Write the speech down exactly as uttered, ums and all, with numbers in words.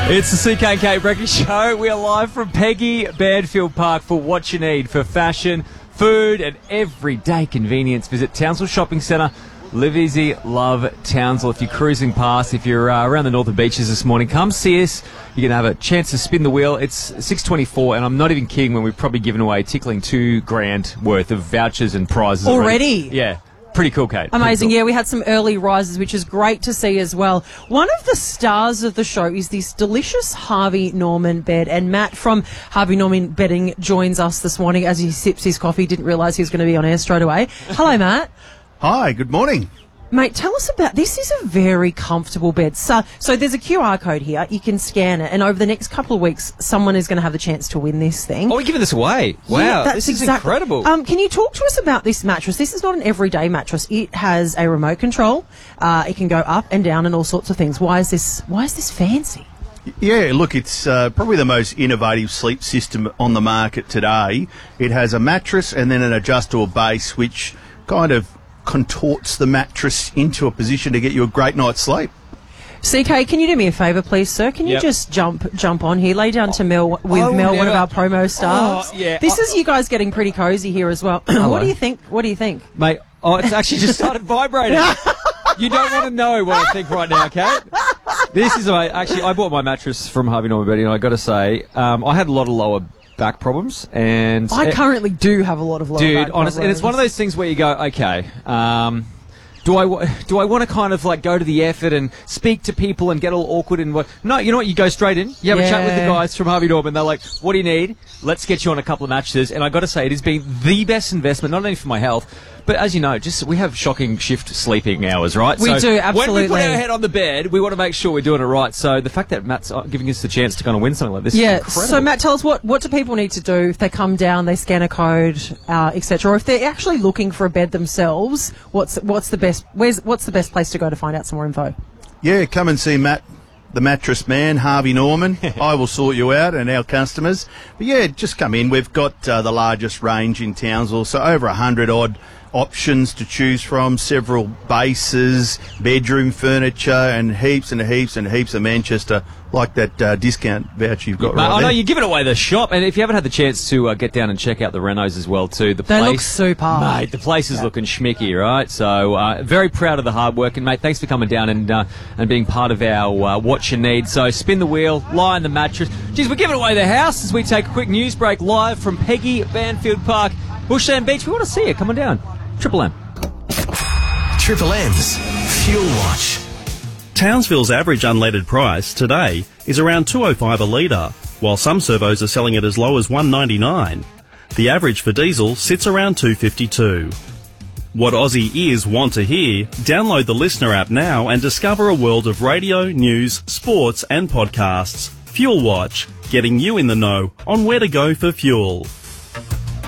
It's the C K and K Breakfast Show. We are live from Peggy Banfield Park for what you need for fashion, food and everyday convenience. Visit Townsville Shopping Centre. Live easy, love Townsville. If you're cruising past, if you're uh, around the northern beaches this morning, come see us. You're going to have a chance to spin the wheel. It's six twenty-four, and I'm not even kidding when we've probably given away tickling two grand worth of vouchers and prizes already. already. Yeah. Pretty cool, Kate. Amazing. Cool. Yeah, we had some early rises, which is great to see as well. One of the stars of the show is this delicious Harvey Norman bed. And Matt from Harvey Norman Bedding joins us this morning as he sips his coffee. Didn't realise he was going to be on air straight away. Hello, Matt. Hi, good morning. Mate, tell us about this. Is a very comfortable bed. So, so there's a Q R code here. You can scan it, and over the next couple of weeks, someone is going to have the chance to win this thing. Oh, we're giving this away. Wow, yeah, that's this is exactly, incredible. Um, can you talk to us about this mattress? This is not an everyday mattress. It has a remote control. Uh, it can go up and down and all sorts of things. Why is this? Why is this fancy? Yeah, look, it's uh, probably the most innovative sleep system on the market today. It has a mattress and then an adjustable base, which kind of contorts the mattress into a position to get you a great night's sleep. C K, can you do me a favour, please, sir? Can you Yep. just jump jump on here? Lay down to Mel with Oh, Mel, one never. of our promo stars. Oh, yeah. This Oh. is you guys getting pretty cosy here as well. What do you think? What do you think? Mate, oh, it's actually just started vibrating. You don't want to know what I think right now, Kate. This is my, actually, I bought my mattress from Harvey Norman Bedding, and I got to say, um, I had a lot of lower back problems, and I it- currently do have a lot of lower dude, back honestly, and it's one of problems. those things where you go, okay, um, do I wa- do I want to kind of like go to the effort and speak to people and get all awkward and what? No, you know what? You go straight in. You have a chat with the Yeah. guys from Harvey Norman. They're like, "What do you need? Let's get you on a couple of mattresses." And I got to say, it has been the best investment, not only for my health, but as you know, just we have shocking shift sleeping hours, right? We so do, When we absolutely. put our head on the bed, we want to make sure we're doing it right. So the fact that Matt's uh, giving us the chance to kind of win something like this Yeah. is incredible. So Matt, tell us what what do people need to do if they come down, they scan a code, uh, et cetera, or if they're actually looking for a bed themselves? What's what's the best? Where's what's the best place to go to find out some more info? Yeah, come and see Matt, the mattress man, Harvey Norman. I will sort you out and our customers. But yeah, just come in. We've got uh, the largest range in Townsville, so over a hundred odd options to choose from, several bases, bedroom furniture, and heaps and heaps and heaps of Manchester, like that uh, discount voucher you've got Mate, right I know there. you're giving away the shop, and if you haven't had the chance to uh, get down and check out the renos as well, too, the They place look super. mate. The place is looking schmicky, right? So uh, very proud of the hard work, and mate, thanks for coming down and uh, and being part of our uh, what you need. So spin the wheel, lie on the mattress. Geez, we're giving away the house as we take a quick news break live from Peggy Banfield Park, Bushland Beach. We want to see you. Come on down, Triple M. Triple M's Fuel Watch. Townsville's average unleaded price today is around two oh five a litre, while some servos are selling it as low as one ninety-nine. The average for diesel sits around two fifty-two. What Aussie ears want to hear? Download the Listener app now and discover a world of radio, news, sports and podcasts. Fuel Watch, getting you in the know on where to go for fuel.